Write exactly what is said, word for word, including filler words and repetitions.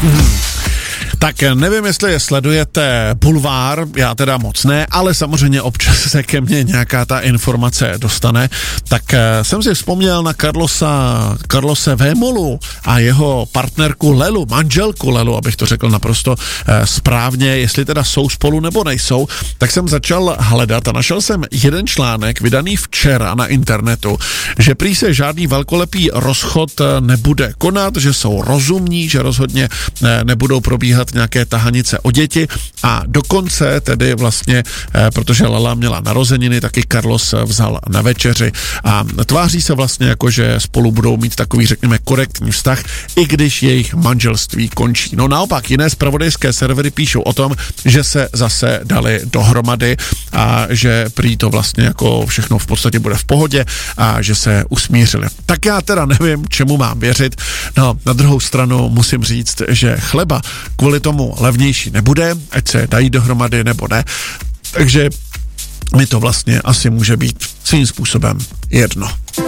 Hmm. Tak nevím, jestli sledujete bulvár, já teda moc ne, ale samozřejmě občas se ke mně nějaká ta informace dostane. Tak jsem si vzpomněl na Carlosa, Carlose Vémolu a jeho partnerku Lelu, manželku Lelu, abych to řekl naprosto eh, správně, jestli teda jsou spolu nebo nejsou, tak jsem začal hledat a našel jsem jeden článek vydaný včera na internetu, že prý se žádný velkolepý rozchod nebude konat, že jsou rozumní, že rozhodně eh, nebudou probíhat nějaké tahanice o děti a dokonce tedy vlastně, eh, protože Lala měla narozeniny, taky Carlos vzal na večeři a tváří se vlastně jako, že spolu budou mít takový, řekněme, korektní vztah, i když jejich manželství končí. No naopak, jiné zpravodajské servery píšou o tom, že se zase dali dohromady a že prý to vlastně jako všechno v podstatě bude v pohodě a že se usmířili. Tak já teda nevím, čemu mám věřit. No, na druhou stranu musím říct, že chleba kvůli tomu levnější nebude, ať se dají dohromady nebo ne. Takže mi to vlastně asi může být svým způsobem jedno.